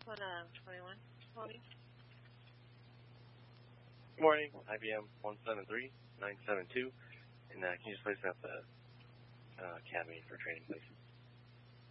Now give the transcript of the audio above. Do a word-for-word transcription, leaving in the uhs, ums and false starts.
One uh, twenty-one. Tony. Good morning, I B M one seven three nine seven two, and uh, can you just place out the uh, academy for training, please?